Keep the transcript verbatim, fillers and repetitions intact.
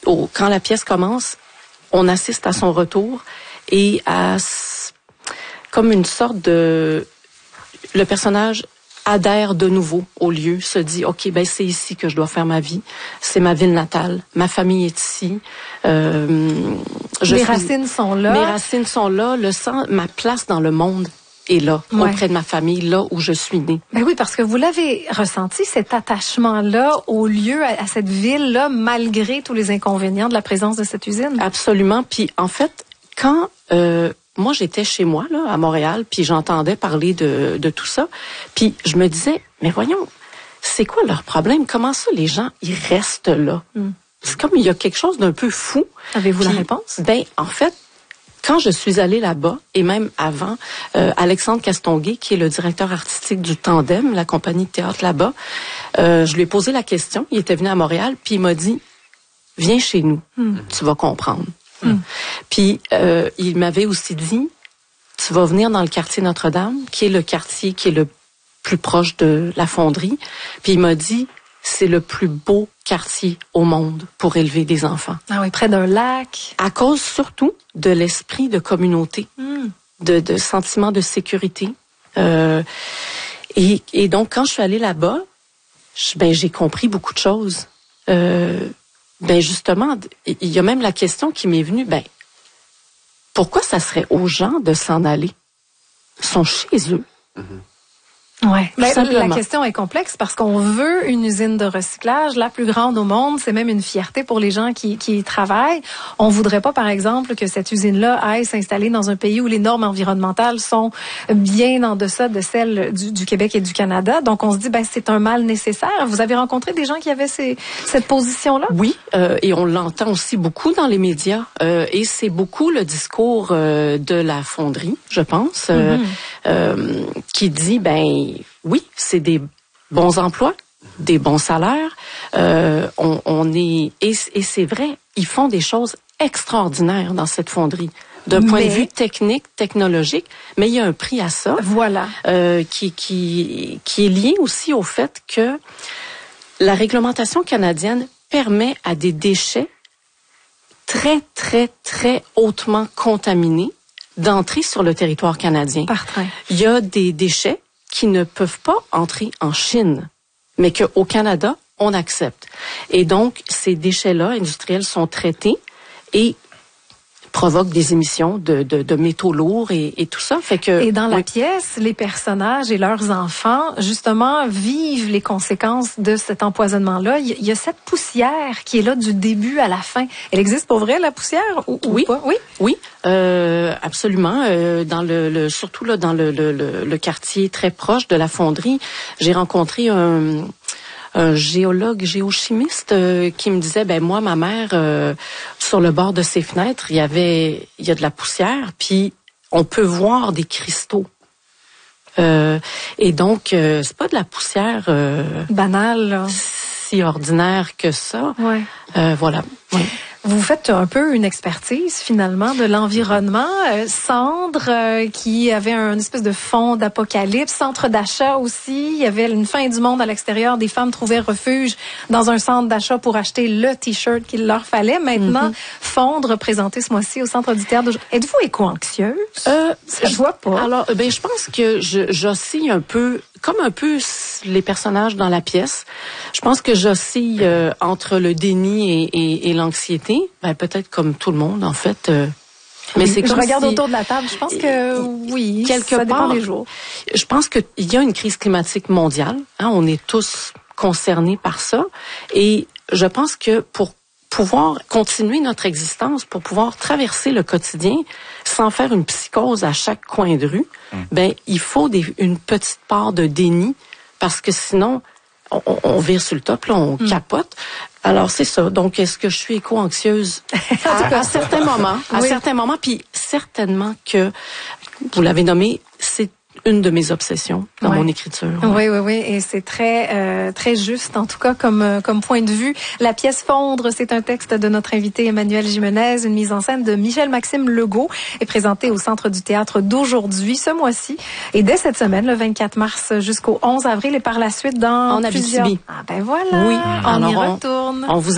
au, quand la pièce commence, on assiste à son retour et à comme une sorte de... Le personnage adhère de nouveau au lieu, se dit, OK, ben c'est ici que je dois faire ma vie. C'est ma ville natale. Ma famille est ici. Euh, je mes suis, racines sont là. Mes racines sont là. Le sens, ma place dans le monde est là, ouais. auprès de ma famille, là où je suis née. Ben oui, parce que vous l'avez ressenti, cet attachement-là au lieu, à, à cette ville-là, malgré tous les inconvénients de la présence de cette usine. Absolument. Puis en fait, quand... Euh, moi, j'étais chez moi, là, à Montréal, puis j'entendais parler de, de tout ça. Puis je me disais, mais voyons, c'est quoi leur problème? Comment ça, les gens, ils restent là? Mm. C'est comme il y a quelque chose d'un peu fou. Avez-vous puis, la réponse? Ben, en fait, quand je suis allée là-bas, et même avant, euh, Alexandre Castonguay, qui est le directeur artistique du Tandem, la compagnie de théâtre là-bas, euh, je lui ai posé la question. Il était venu à Montréal, puis il m'a dit, viens chez nous, mm. tu vas comprendre. Mmh. Puis euh, il m'avait aussi dit, tu vas venir dans le quartier Notre-Dame, qui est le quartier qui est le plus proche de la fonderie. Puis il m'a dit, c'est le plus beau quartier au monde pour élever des enfants. Ah oui, près d'un lac. À cause surtout de l'esprit de communauté, mmh. de, de sentiment de sécurité. Euh, et, et donc quand je suis allée là-bas, je, ben j'ai compris beaucoup de choses. Euh, Ben justement, il y a même la question qui m'est venue, ben pourquoi ça serait aux gens de s'en aller? Ils sont chez eux. Mm-hmm. Ouais. Ben, la question est complexe parce qu'on veut une usine de recyclage, la plus grande au monde. C'est même une fierté pour les gens qui, qui y travaillent. On voudrait pas, par exemple, que cette usine-là aille s'installer dans un pays où les normes environnementales sont bien en deçà de celles du, du Québec et du Canada. Donc, on se dit, ben c'est un mal nécessaire. Vous avez rencontré des gens qui avaient ces, cette position-là? Oui, euh, et on l'entend aussi beaucoup dans les médias. Euh, et c'est beaucoup le discours euh, de la fonderie, je pense, euh, mm-hmm. euh, qui dit, ben oui, c'est des bons emplois, des bons salaires. Euh, on, on est et, et c'est vrai, ils font des choses extraordinaires dans cette fonderie. D'un point mais... de vue technique, technologique, mais il y a un prix à ça. Voilà. Euh, qui qui qui est lié aussi au fait que la réglementation canadienne permet à des déchets très très très hautement contaminés d'entrer sur le territoire canadien. Par train. Il y a des déchets qui ne peuvent pas entrer en Chine, mais qu'au Canada, on accepte. Et donc, ces déchets-là industriels sont traités et provoquent des émissions de, de, de métaux lourds et, et tout ça. Fait que, et dans la oui. pièce, les personnages et leurs enfants, justement, vivent les conséquences de cet empoisonnement-là. Il y a cette poussière qui est là du début à la fin. Elle existe pour vrai, la poussière, ou, ou oui. pas? Oui, oui, euh, absolument. Euh, dans le, le surtout là dans le, le, le, le quartier très proche de la fonderie, j'ai rencontré un... un géologue, géochimiste euh, qui me disait, ben moi, ma mère, euh, sur le bord de ses fenêtres, il y avait, il y a de la poussière, puis on peut voir des cristaux. Euh, et donc, euh, c'est pas de la poussière euh, banale, là. Si ordinaire que ça. Ouais. Euh, voilà. Ouais. Vous faites un peu une expertise, finalement, de l'environnement. Euh, Cendre, euh, qui avait un espèce de fond d'apocalypse. Centre d'achat aussi. Il y avait une fin du monde à l'extérieur. Des femmes trouvaient refuge dans un centre d'achat pour acheter le T-shirt qu'il leur fallait. Maintenant, mm-hmm. Fondre, présenté ce mois-ci au Centre du Théâtre. Êtes-vous éco-anxieuse? Euh, je vois pas. Alors, ben, je pense que je, j'oscille un peu... Comme un peu les personnages dans la pièce, je pense que j'oscille euh, entre le déni et, et, et l'anxiété. Ben, peut-être comme tout le monde, en fait. Euh, mais c'est je regarde si, autour de la table. Je pense que oui, quelque ça dépend part, des jours. Je pense qu'il y a une crise climatique mondiale. Hein, on est tous concernés par ça. Et je pense que pour pouvoir continuer notre existence, pour pouvoir traverser le quotidien sans faire une psychose à chaque coin de rue, mmh. ben il faut des, une petite part de déni parce que sinon on, on vire sur le top, là, on mmh. capote. Alors c'est ça. Donc est-ce que je suis éco-anxieuse à, à certains moments, à oui. certains moments, puis certainement que vous l'avez nommé, c'est une de mes obsessions dans ouais. mon écriture. Ouais. Oui, oui, oui, et c'est très, euh, très juste, en tout cas, comme, euh, comme point de vue. La pièce Fondre, c'est un texte de notre invité Emmanuel Gimenez, une mise en scène de Michel-Maxime Legault, est présentée au Centre du Théâtre d'aujourd'hui, ce mois-ci, et dès cette semaine, le vingt-quatre mars jusqu'au onze avril, et par la suite dans en plusieurs... Abitibi. Ah ben voilà, oui. on y retourne. On, on vous